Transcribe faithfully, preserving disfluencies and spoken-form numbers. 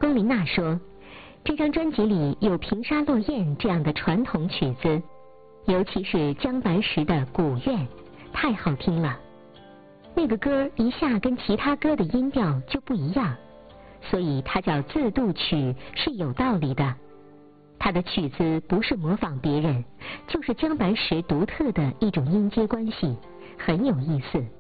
龚琳娜说，这张专辑里有《平沙落雁》这样的传统曲子，尤其是姜白石的《古怨》，太好听了。那个歌一下跟其他歌的音调就不一样，所以它叫自度曲是有道理的。他的曲子不是模仿别人，就是姜白石独特的一种音阶关系，很有意思。